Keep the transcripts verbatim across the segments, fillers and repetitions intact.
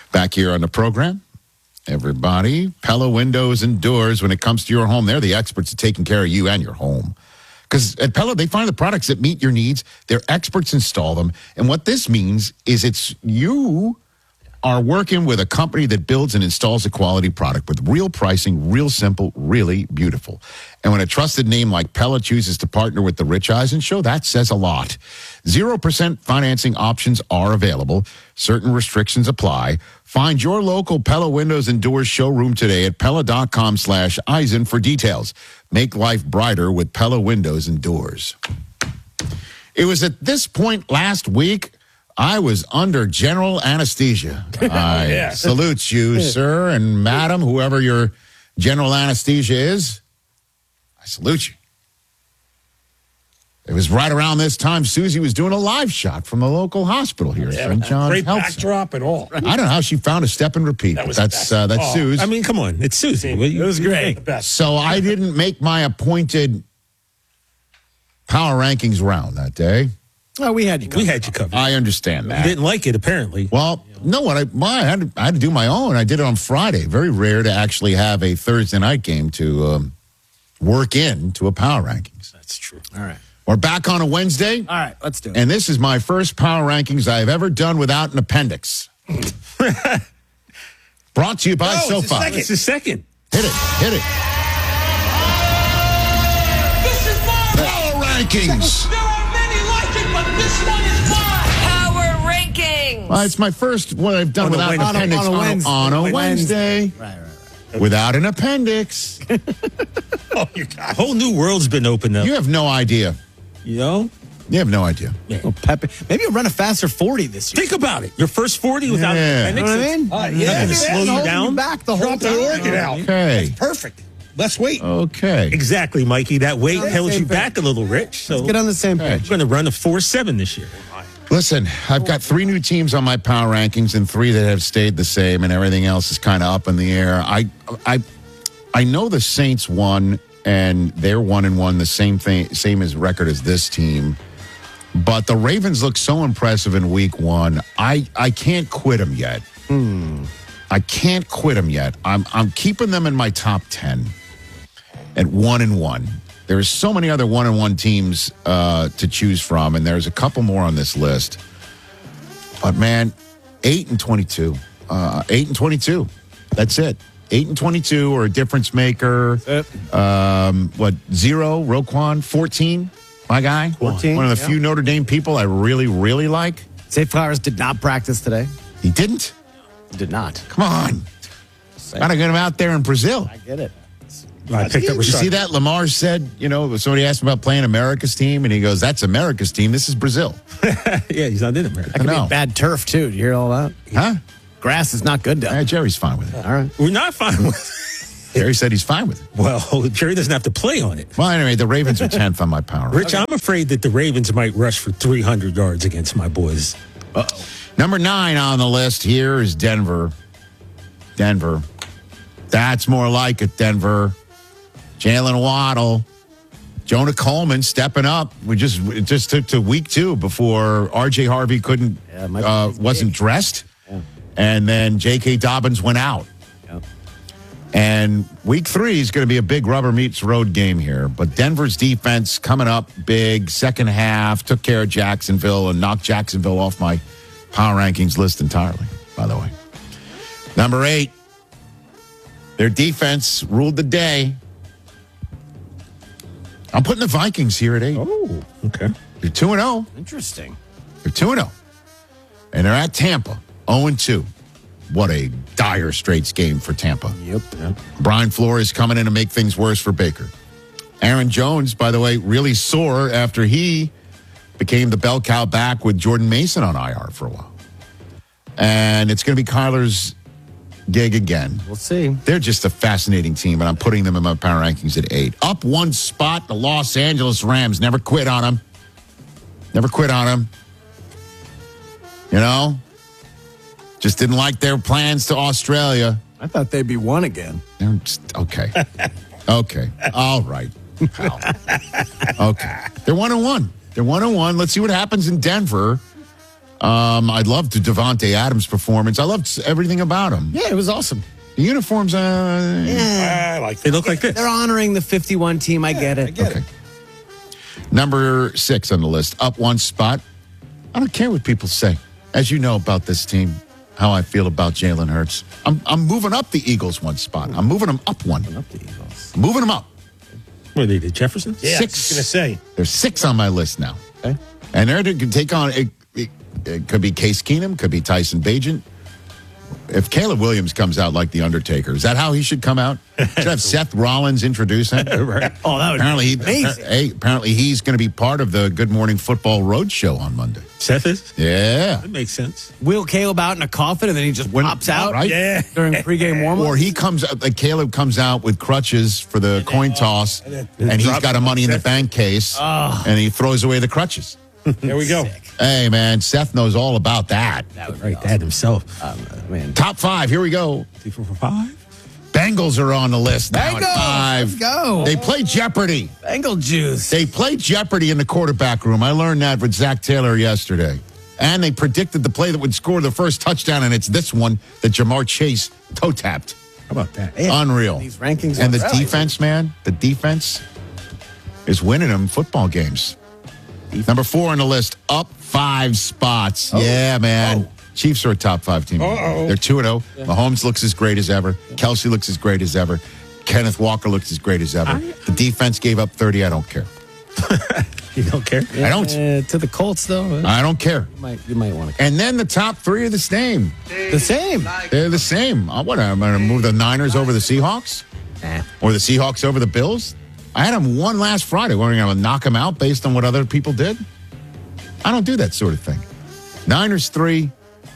Back here on the program, everybody, Pella Windows and Doors, when it comes to your home, they're the experts at taking care of you and your home. Because at Pella, they find the products that meet your needs. Their experts install them. And what this means is it's you are working with a company that builds and installs a quality product with real pricing, real simple, really beautiful. And when a trusted name like Pella chooses to partner with the Rich Eisen Show, that says a lot. zero percent financing options are available. Certain restrictions apply. Find your local Pella Windows and Doors showroom today at Pella.com slash Eisen for details. Make life brighter with Pella Windows and Doors. It was at this point last week I was under general anesthesia. I yeah. salute you, sir and madam, whoever your general anesthesia is. I salute you. It was right around this time Susie was doing a live shot from the local hospital here, Yeah, Saint John's great Health backdrop and all. I don't know how she found a step and repeat, That but was that's the uh, best. that's Oh, Suze. I mean, come on. It's Susie. What you- It was you great. think? The best. So I didn't make my appointed power rankings round that day. Oh, we had you covered. We had you covered. I understand You that. didn't like it, apparently. Well, no, what I, well, I, had to, I had to do my own. I did it on Friday. Very rare to actually have a Thursday night game to um, work in to a power rankings. That's true. All right. We're back on a Wednesday, All right, let's do it. and this is my first power rankings I've ever done without an appendix. Brought to you by No, it's the SoFi. second. It's the second. Hit it, hit it. This is mine. Power rankings. There are many like it, but this one is mine. Power rankings. Well, it's my first one I've done On a without an Wednesday. appendix On a Wednesday. on a Wednesday. Wednesday. Right, right, right. Without an appendix. Oh, you got A whole new world's been opened up. You have no idea. You know? You have no idea. Oh, Pepe. Maybe you'll run a faster forty this year. Think about it. Your first forty without Yeah. an You know what I appendix. mean? Uh, Nothing yeah, to yeah. slow you Holding down. back the whole Drop the time. organ out. Okay. Perfect. Let's wait. Okay. Exactly, Mikey. That weight Yeah, held same you thing. back a little, Rich. So Get on the same Okay. page. we're going to run a four seven this year. Listen, I've got three new teams on my power rankings and three that have stayed the same, and everything else is kind of up in the air. I, I, I know the Saints won, and they're one and one, the same thing, same as record as this team. But the Ravens look so impressive in Week One. I, I can't quit them yet. I can't quit them yet. I'm, I'm keeping them in my top ten at one and one. There's so many other one and one teams uh, to choose from, and there's a couple more on this list. But man, eight and twenty-two, uh, eight and twenty-two. That's it. Eight and twenty-two, or a difference maker. Um, what zero? Roquan fourteen. My guy, fourteen, one of the yeah. few Notre Dame people I really, really like. Zay Flowers did not practice today. He didn't. Did not. Come on, gotta get him out there in Brazil. I get it. I picked up You see Rashad. that? Lamar said, you know, somebody asked him about playing America's team, and he goes, "That's America's team. This is Brazil." Yeah, he's not in America. That could be know. bad turf, too. Did you hear all that? Huh? Grass is not good down Yeah, there. Jerry's fine with it. All right. We're not fine with Jerry said he's fine with it. Well, Jerry doesn't have to play on it. Well, anyway, the Ravens are tenth on my power. Rich, I'm afraid that the Ravens might rush for three hundred yards against my boys. Number nine on the list here is Denver. Denver. That's more like it, Denver. Jalen Waddle. Jonah Coleman stepping up. We just it just took to week two before R J Harvey couldn't Yeah, it might be uh, big. wasn't dressed, and then J K Dobbins went out. Yep. And week three is going to be a big rubber meets road game here. But Denver's defense coming up big. Second half took care of Jacksonville and knocked Jacksonville off my power rankings list entirely, by the way. Number eight, their defense ruled the day. I'm putting the Vikings here at eight. Oh, okay. They're two and oh. Interesting. They're two and oh. And they're at Tampa, oh and two. What a dire straits game for Tampa. Yep. Brian Flores coming in to make things worse for Baker. Aaron Jones, by the way, really sore after he became the bell cow back with Jordan Mason on I R for a while. And it's going to be Kyler's gig again. We'll see. They're just a fascinating team, and I'm putting them in my power rankings at eight. Up one spot, the Los Angeles Rams. Never quit on them. Never quit on them. You know? Just didn't like their plans to Australia. I thought they'd be one again. They're just, okay. Okay. All right. Pal. Okay. They're one and one. They're one and one. Let's see what happens in Denver. Um, I loved Devontae Adams' performance. I loved everything about him. Yeah, it was awesome. The uniforms, uh, I like They look like this. They're honoring the fifty-one team. I get it. I get okay. it. Number six on the list, up one spot. I don't care what people say. As you know about this team, how I feel about Jalen Hurts. I'm I'm moving up the Eagles one spot. I'm moving them up one. Up the Eagles. Moving them up. What are they, the Jeffersons? Yeah, Six. I was going to say. There's six on my list now. Okay. And they're to take on, it, it, it could be Case Keenum, could be Tyson Bagent. If Caleb Williams comes out like The Undertaker, is that how he should come out? Should have Seth Rollins introduce him? Right. Oh, that would Apparently, he, be amazing. hey, apparently he's going to be part of the Good Morning Football Roadshow on Monday. Seth is? Yeah. That makes sense. Wheel Caleb out in a coffin and then he just When- pops out right? Yeah. during pregame warm-up. Or he comes out, like Caleb comes out with crutches for the coin toss, and then- and he's drops got a them money in the Seth. bank case, and he throws away the crutches. There we go. Hey, man, Seth knows all about that. That would Right, that himself. Um, man. Top five, here we go. Three, four, four, five. Bengals are on the list now Bengals! at five. Let's go. They play Jeopardy. Bengal juice. They play Jeopardy in the quarterback room. I learned that with Zach Taylor yesterday. And they predicted the play that would score the first touchdown, and it's this one that Jamar Chase toe tapped. How about that? Unreal. These rankings And are the really- defense, man, the defense is winning them football games. Number four on the list, up five spots. Yeah, man. Chiefs are a top five team. Uh-oh. They're two and oh. Mahomes looks as great as ever. Kelsey looks as great as ever. Kenneth Walker looks as great as ever. The defense gave up thirty. I don't care. You don't care? I don't. Uh, to the Colts, though. uh, I don't care. you might, you might want to. And then the top three are the same. The same. They're the same. Uh, What, I'm going to move the Niners over the Seahawks? Nah. Or the Seahawks over the Bills? I had them one last Friday. We're going to knock them out based on what other people did? I don't do that sort of thing. Niners three.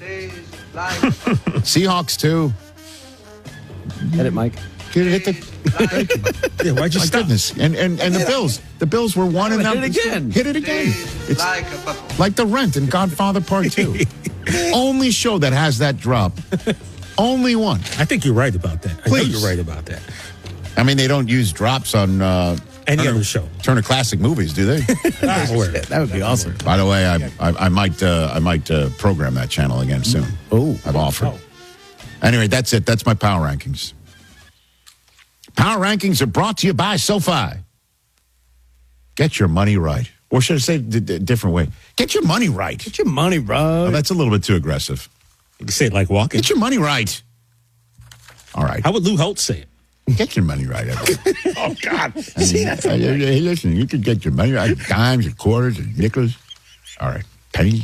Seahawks two. Get it, Mike? Get it, hit the, Yeah, why'd you my stop? goodness. And, and, and the Bills. The Bills were one and Hit now it again. Hit it again. It's like The Rent in Godfather Part two. Only show that has that drop. Only one. I think you're right about that. I know Please. you're right about that. I mean, they don't use drops on uh, Any Turner, other show. Turner Classic Movies, do they? I'm aware. That would be awesome. By the way, I I, I might uh, I might uh, program that channel again soon. Oh. I've offered. Anyway, that's it. That's my power rankings. Power rankings are brought to you by SoFi. Get your money right, or should I say a d- different way? Get your money right. Get your money, bro. Oh, that's a little bit too aggressive. You can say it like walking. Get your money right. All right. How would Lou Holtz say it? Get your money right. Oh, God. See, that's hey, hey, listen, you could get your money right. Dimes, your quarters, your nickels. All right. Penny.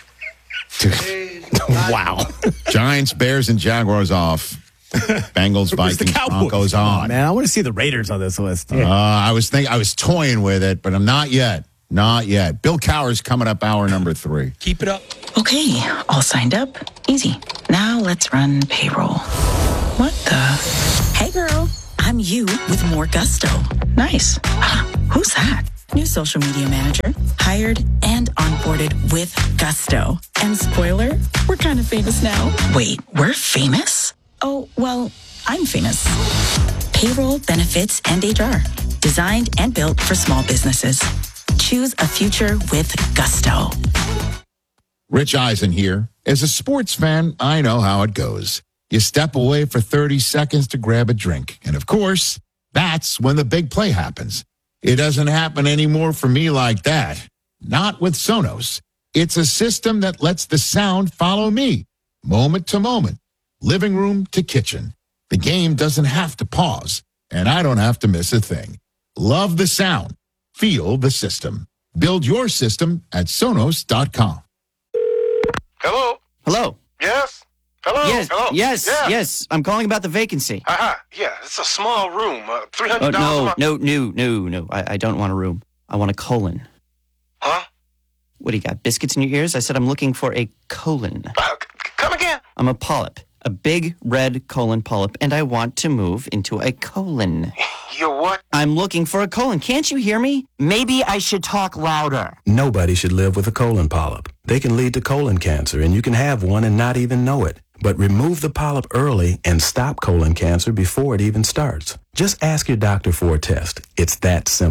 Wow. Giants, Bears, and Jaguars off. Bengals, Where's the Vikings, Cowboys? Broncos on. Man, I want to see the Raiders on this list. Uh, I was think I was toying with it, but I'm not yet. Not yet. Bill Cowher's coming up hour number three. Keep it up. Okay, all signed up. Easy. Now let's run payroll. What the? Hey girl, I'm you with more gusto. Nice. Ah, who's that? New social media manager. Hired and onboarded with gusto. And spoiler, we're kind of famous now. Wait, we're famous? Oh, well, I'm famous. Payroll, benefits, and H R. Designed and built for small businesses. Choose a future with gusto. Rich Eisen here. As a sports fan, I know how it goes. You step away for thirty seconds to grab a drink. And of course, that's when the big play happens. It doesn't happen anymore for me like that. Not with Sonos. It's a system that lets the sound follow me, moment to moment, living room to kitchen. The game doesn't have to pause, and I don't have to miss a thing. Love the sound. Feel the system. Build your system at Sonos dot com. Hello? Hello. Yes? Hello? Yes, Hello? yes, Yeah. yes. I'm calling about the vacancy. Uh-huh. Yeah, it's a small room. Uh, three Oh, hundred dollars a no, month. no, no, no, no. I, I don't want a room. I want a colon. Huh? What do you got? Biscuits in your ears? I said I'm looking for a colon. Uh, c- come again? I'm a polyp, a big red colon polyp, and I want to move into a colon. You're what? I'm looking for a colon. Can't you hear me? Maybe I should talk louder. Nobody should live with a colon polyp. They can lead to colon cancer, and you can have one and not even know it. But remove the polyp early and stop colon cancer before it even starts. Just ask your doctor for a test. It's that simple.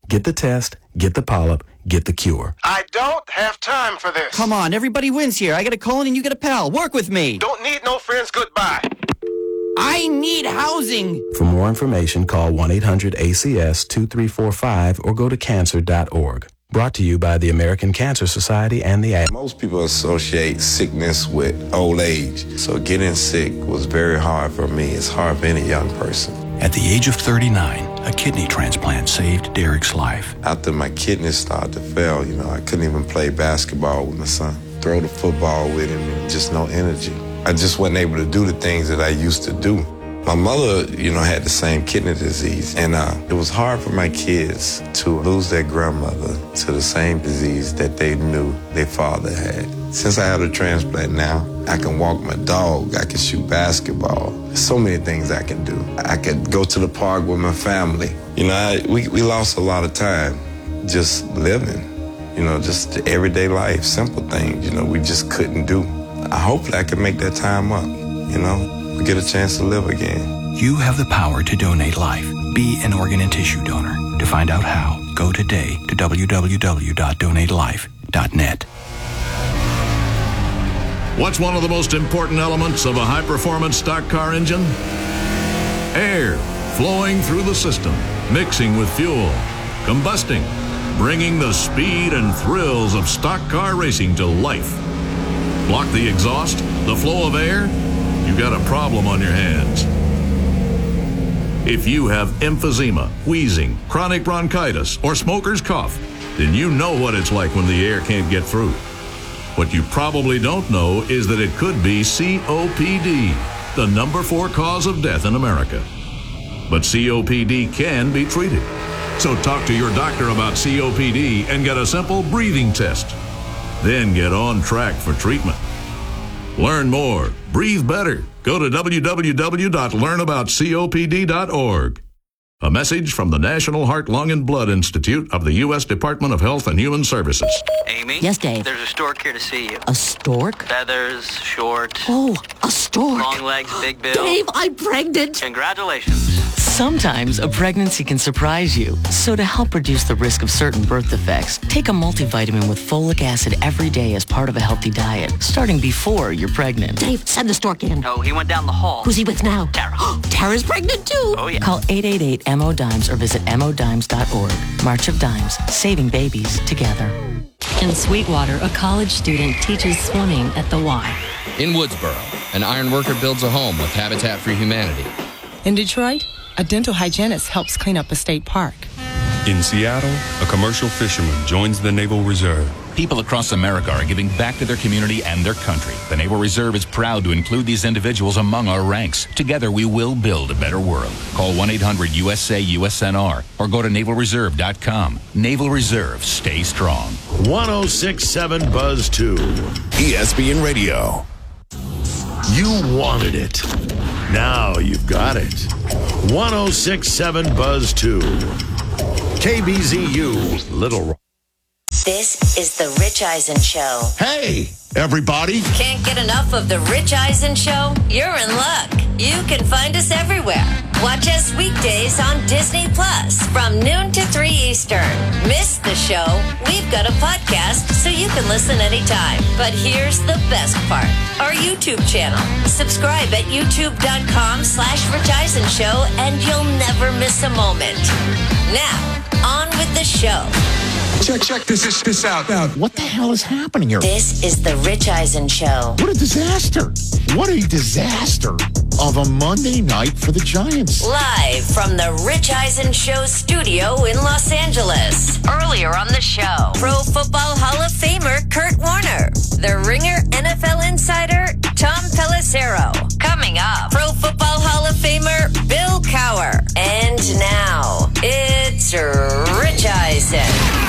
Get the test, get the polyp, get the cure. I don't have time for this. Come on, everybody wins here. I get a colon and you get a pal. Work with me. Don't need no friends. Goodbye. I need housing. For more information, call one eight hundred A C S two three four five or go to cancer dot org. Brought to you by the American Cancer Society and the A. Most people associate sickness with old age. So getting sick was very hard for me. It's hard for any young person. At the age of thirty-nine, a kidney transplant saved Derek's life. After my kidneys started to fail, you know, I couldn't even play basketball with my son, throw the football with him, just no energy. I just wasn't able to do the things that I used to do. My mother, you know, had the same kidney disease, and uh, it was hard for my kids to lose their grandmother to the same disease that they knew their father had. Since I had a transplant now, I can walk my dog, I can shoot basketball. There's so many things I can do. I could go to the park with my family. You know, I, we, we lost a lot of time just living, you know, just the everyday life, simple things, you know, we just couldn't do. I hopefully I can make that time up, you know. We get a chance to live again. You have the power to donate life. Be an organ and tissue donor. To find out how, go today to w w w dot donate life dot net. What's one of the most important elements of a high-performance stock car engine? Air flowing through the system, mixing with fuel, combusting, bringing the speed and thrills of stock car racing to life. Block the exhaust, the flow of air, you got a problem on your hands. If you have emphysema, wheezing, chronic bronchitis, or smoker's cough, then you know what it's like when the air can't get through. What you probably don't know is that it could be C O P D, the number four cause of death in America. But C O P D can be treated. So talk to your doctor about C O P D and get a simple breathing test. Then get on track for treatment. Learn more. Breathe better. Go to w w w dot learn about copd dot org. A message from the National Heart, Lung, and Blood Institute of the U S Department of Health and Human Services. Amy? Yes, Dave? There's a stork here to see you. A stork? Feathers, short. Oh, a stork. Long legs, big bill. Dave, I'm pregnant. Congratulations. Sometimes a pregnancy can surprise you. So to help reduce the risk of certain birth defects, take a multivitamin with folic acid every day as part of a healthy diet, starting before you're pregnant. Dave, send the stork in. Oh, he went down the hall. Who's he with now? Tara. Tara's pregnant too. Oh, yeah. Call eight eight eight M O DIMES or visit M O dimes dot org. March of Dimes, saving babies together. In Sweetwater, a college student teaches swimming at the Y. In Woodsboro, an iron worker builds a home with Habitat for Humanity. In Detroit, a dental hygienist helps clean up a state park. In Seattle, a commercial fisherman joins the Naval Reserve. People across America are giving back to their community and their country. The Naval Reserve is proud to include these individuals among our ranks. Together, we will build a better world. Call one eight hundred U S A U S N R or go to naval reserve dot com. Naval Reserve, stay strong. one oh six point seven Buzz two, E S P N Radio. You wanted it. Now you've got it. one oh six point seven Buzz two. K B Z U, Little Rock. This is the Rich Eisen Show. Hey, everybody. Can't get enough of the Rich Eisen Show? You're in luck. You can find us everywhere. Watch us weekdays on Disney Plus from noon to three Eastern. Miss the show? We've got a podcast so you can listen anytime. But here's the best part. Our YouTube channel. Subscribe at youtube.com slash Rich Eisen Show and you'll never miss a moment. Now, on with the show. Check, check this, this, this out. What the hell is happening here? This is the Rich Eisen Show. What a disaster. What a disaster of a Monday night for the Giants. Live from the Rich Eisen Show studio in Los Angeles. Earlier on the show, Pro Football Hall of Famer Kurt Warner. The Ringer N F L insider Tom Pelissero. Coming up, Pro Football Hall of Famer Bill Cowher. And now, it's Rich Eisen.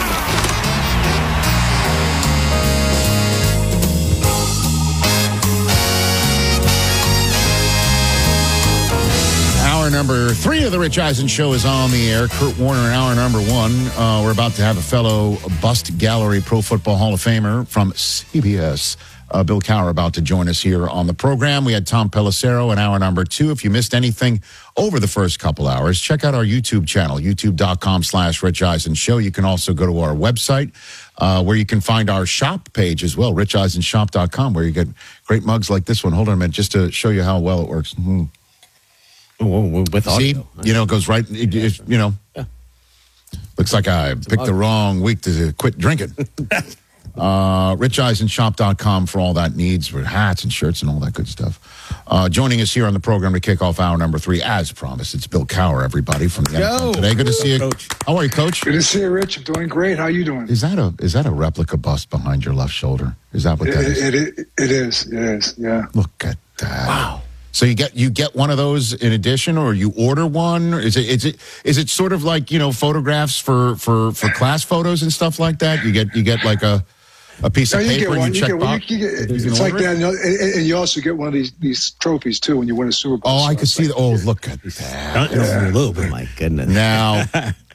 Hour number three of the Rich Eisen Show is on the air. Kurt Warner in hour number one. Uh, we're about to have a fellow Bust Gallery Pro Football Hall of Famer from C B S Uh, Bill Cowher about to join us here on the program. We had Tom Pelissero in hour number two. If you missed anything over the first couple hours, check out our YouTube channel, youtube.com slash Rich Eisen Show. You can also go to our website uh, where you can find our shop page as well, rich eisen shop dot com, where you get great mugs like this one. Hold on a minute, just to show you how well it works. Mm. Whoa, with See, audio. you know, it goes right, it, it, you know, Yeah. looks like I picked the wrong week to quit drinking. Uh, rich eisen shop dot com for all that needs for hats and shirts and all that good stuff. Uh, joining us here on the program to kick off hour number three, as promised, it's Bill Cowher, everybody, from the N F L today. Good to see you. Coach. How are you, Coach? Good to see you, Rich. I'm doing great. How you doing? Is that a is that a replica bust behind your left shoulder? Is that what It, that is? it, it, it is. It is. Yeah. Look at that. Wow. So you get you get one of those in addition, or you order one? Or is it is it is it sort of like, you know, photographs for for for class photos and stuff like that? You get you get like a a piece No, of you paper get one. and you You check get one. box. You get, You can it's like order that, it? and, and, and you also get one of these these trophies too when you win a Super Bowl. Oh, So I can it's see like- that. Oh, look at that. A little bit, my goodness. Now,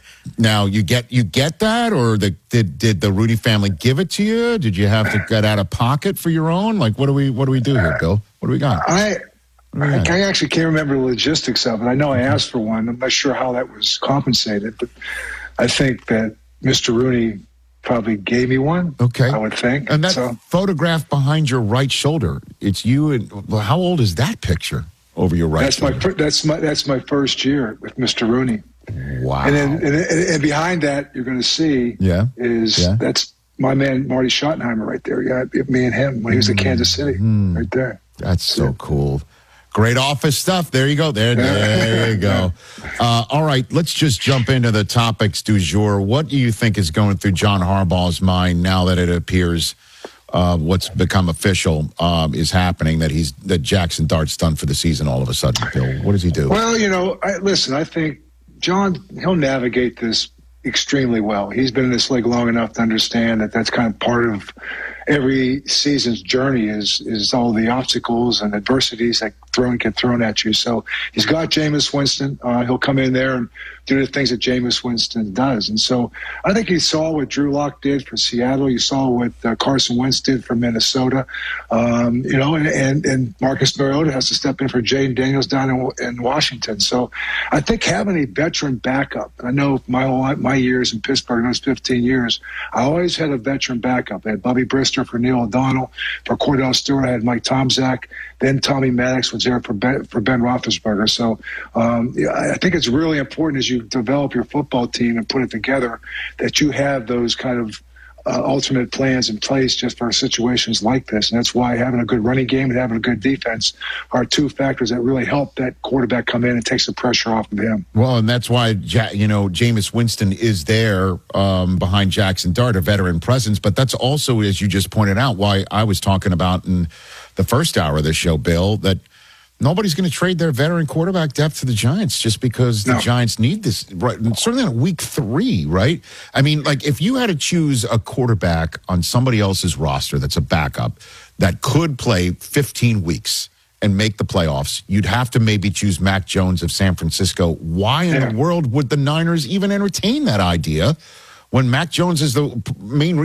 now you get you get that, or the, did did the Rooney family give it to you? Did you have to get out of pocket for your own? Like, what do we what do we do here, Bill? What do we got? I, What do we I, got? I actually can't remember the logistics of it. I know I asked for one. I'm not sure how that was compensated, but I think that Mister Rooney probably gave me one. Okay. I would think. And that so, photograph behind your right shoulder, it's you. And well, how old is that picture over your right that's my shoulder? fir- that's my that's my first year with Mister Rooney. Wow. And then and, and, and behind that, you're going to see Yeah. is Yeah. that's my man Marty Schottenheimer right there. Yeah, me and him when he was at Kansas City, Mm-hmm. right there. That's so cool. Great office stuff. There you go. There, there you go. Uh, all right, let's just jump into the topics du jour. What do you think is going through John Harbaugh's mind now that it appears uh, what's become official um, is happening, that he's that Jackson Dart's done for the season all of a sudden, Bill? What does he do? Well, you know, I, listen, I think John, he'll navigate this extremely well. He's been in this league long enough to understand that that's kind of part of every season's journey is is all the obstacles and adversities that thrown get thrown at you. So he's got Jameis Winston. Uh, he'll come in there and do the things that Jameis Winston does. And so I think you saw what Drew Lock did for Seattle. You saw what uh, Carson Wentz did for Minnesota. Um, you know, and, and, and Marcus Mariota has to step in for Jaden Daniels down in, in Washington. So I think having a veteran backup, and I know my whole, my years in Pittsburgh, those fifteen years, I always had a veteran backup. I had Bobby Brister for Neil O'Donnell. For Cordell Stewart, I had Mike Tomczak. Then Tommy Maddox was there for Ben, for Ben Roethlisberger. So um, yeah, I think it's really important as you develop your football team and put it together that you have those kind of uh, alternate plans in place just for situations like this. And that's why having a good running game and having a good defense are two factors that really help that quarterback come in and takes the pressure off of him. Well, and that's why, Ja- you know, Jameis Winston is there um, behind Jackson Dart, a veteran presence. But that's also, as you just pointed out, why I was talking about in the first hour of this show, Bill, that nobody's going to trade their veteran quarterback depth to the Giants just because the No. Giants need this. Right, certainly on week three, right? I mean, like if you had to choose a quarterback on somebody else's roster that's a backup that could play fifteen weeks and make the playoffs, you'd have to maybe choose Mac Jones of San Francisco. Why in Yeah. the world would the Niners even entertain that idea when Mac Jones is the p- main